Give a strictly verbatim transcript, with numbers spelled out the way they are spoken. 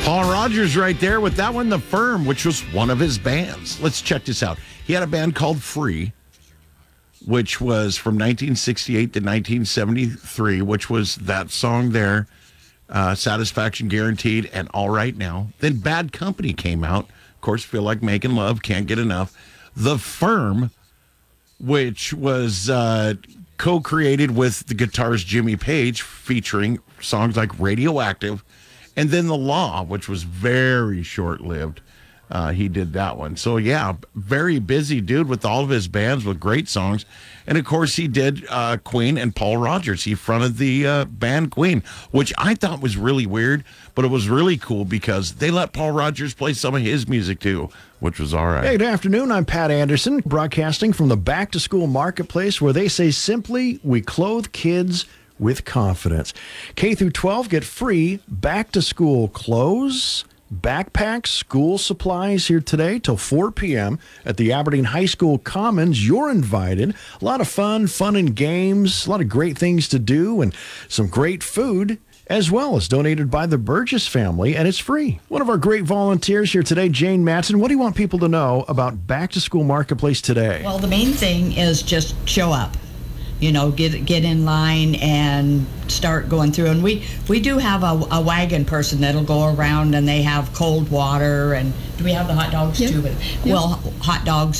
Paul Rogers right there with that one, The Firm, which was one of his bands. Let's check this out. He had a band called Free, which was from nineteen sixty-eight to nineteen seventy-three, which was that song there, uh, Satisfaction Guaranteed and All Right Now. Then Bad Company came out. Of course, Feel Like Making Love, Can't Get Enough. The Firm, which was uh, co-created with the guitarist Jimmy Page, featuring songs like Radioactive. And then The Law, which was very short-lived. Uh, he did that one. So, yeah, very busy dude with all of his bands with great songs. And, of course, he did uh, Queen and Paul Rogers. He fronted the uh, band Queen, which I thought was really weird, but it was really cool because they let Paul Rogers play some of his music, too, which was all right. Hey, good afternoon. I'm Pat Anderson, broadcasting from the Back to School Marketplace, where they say simply, we clothe kids with confidence. K through twelve get free back-to-school clothes, backpacks, school supplies here today till four p.m. at the Aberdeen High School Commons. You're invited. A lot of fun, fun and games, a lot of great things to do, and some great food as well, as donated by the Burgess family, and it's free. One of our great volunteers here today, Jane Matson. What do you want people to know about Back to School Marketplace today? Well, the main thing is just show up. You know, get get in line and start going through. And we, we do have a, a wagon person that'll go around, and they have cold water. And do we have the hot dogs Yeah. too? But, Yeah. Well, hot dogs